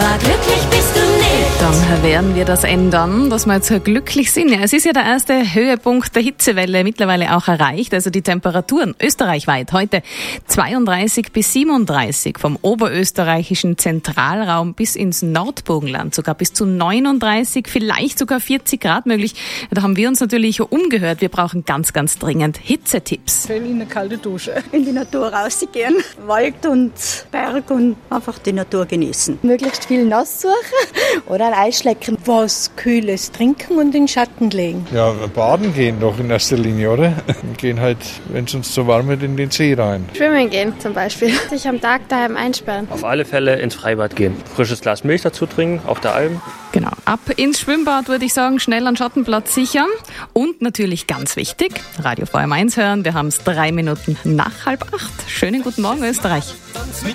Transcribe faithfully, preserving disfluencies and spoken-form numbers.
aber glücklich bist du nicht. Dann werden wir das ändern, dass wir jetzt glücklich sind. Ja, es ist ja der erste Höhepunkt der Hitzewelle mittlerweile auch erreicht. Also die Temperaturen österreichweit heute zweiunddreißig bis siebenunddreißig, vom oberösterreichischen Zentralraum bis ins Nordburgenland, sogar bis zu neununddreißig, vielleicht sogar vierzig Grad möglich. Da haben wir uns natürlich umgehört. Wir brauchen ganz, ganz dringend Hitzetipps. In eine kalte Dusche. In die Natur rausgehen, Wald und Berg und einfach die Natur genießen. Möglichst viel nass suchen oder ein Eis schlecken. Was Kühles trinken und in den Schatten legen. Ja, baden gehen doch in erster Linie, oder? Wir gehen halt, wenn es uns zu warm wird, in den See rein. Schwimmen gehen zum Beispiel. Sich am Tag daheim einsperren. Auf alle Fälle ins Freibad gehen. Frisches Glas Milch dazu trinken, auf der Alm. Genau, ab ins Schwimmbad würde ich sagen, schnell einen Schattenplatz sichern. Und natürlich ganz wichtig, Radio V M eins hören. Wir haben es drei Minuten nach halb acht. Schönen guten Morgen, Österreich.